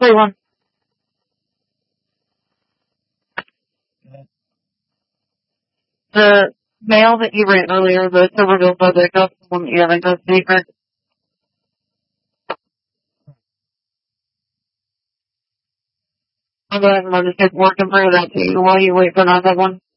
Wait one. The mail that you ran earlier, the Silverville Budget, that's the one that you haven't got secret. I'll go ahead and let this paperwork and bring that to you while you wait for another one.